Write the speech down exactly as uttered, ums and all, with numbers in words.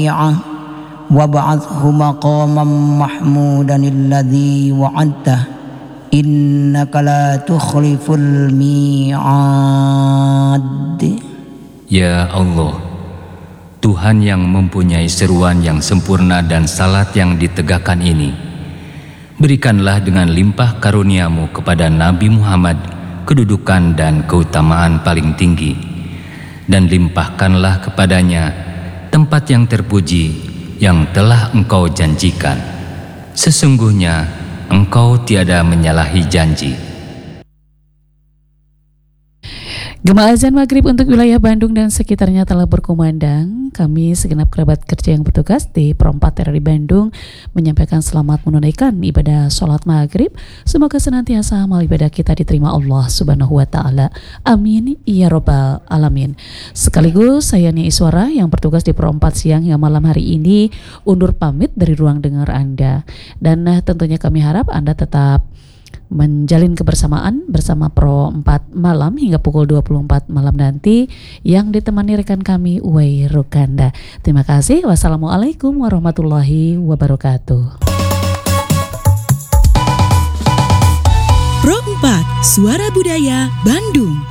wab'athhu maqaman mahmudan alladhi wa'adtah innaka la tukhliful mi'ad. Ya Allah, Tuhan yang mempunyai seruan yang sempurna dan salat yang ditegakkan ini, berikanlah dengan limpah karuniamu kepada Nabi Muhammad kedudukan dan keutamaan paling tinggi, dan limpahkanlah kepadanya tempat yang terpuji yang telah Engkau janjikan. Sesungguhnya Engkau tiada menyalahi janji. Gema azan maghrib untuk wilayah Bandung dan sekitarnya telah berkumandang. Kami segenap kerabat kerja yang bertugas di Perempat R R I Bandung menyampaikan selamat menunaikan ibadah sholat maghrib. Semoga senantiasa amal ibadah kita diterima Allah Subhanahu wa Ta'ala. Amin ya Rabbal Alamin. Sekaligus saya Nia Iswara yang bertugas di Perempat siang hingga malam hari ini undur pamit dari ruang dengar Anda. Dan uh, tentunya kami harap Anda tetap menjalin kebersamaan bersama Pro empat malam hingga pukul dua puluh empat malam nanti yang ditemani rekan kami Uwai Rukanda. Terima kasih. Wassalamualaikum warahmatullahi wabarakatuh. Pro empat Suara Budaya Bandung.